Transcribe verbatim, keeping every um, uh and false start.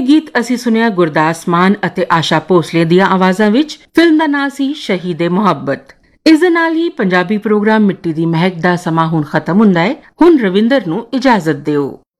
ਗੀਤ ਅਸੀਂ ਸੁਣਿਆ ਗੁਰਦਾਸ ਮਾਨ ਅਤੇ ਆਸ਼ਾ ਭੋਸਲੇ ਦੀਆਂ ਆਵਾਜ਼ਾਂ ਵਿੱਚ। ਫਿਲਮ ਦਾ ਨਾਂ ਸੀ ਸ਼ਹੀਦ-ਏ-ਮੁਹੱਬਤ। ਇਸ ਦੇ ਨਾਲ ਹੀ ਪੰਜਾਬੀ ਪ੍ਰੋਗਰਾਮ ਮਿੱਟੀ ਦੀ ਮਹਿਕ ਦਾ ਸਮਾਂ ਹੁਣ ਖਤਮ ਹੁੰਦਾ ਹੈ। ਹੁਣ ਰਵਿੰਦਰ ਨੂੰ ਇਜਾਜ਼ਤ ਦਿਓ।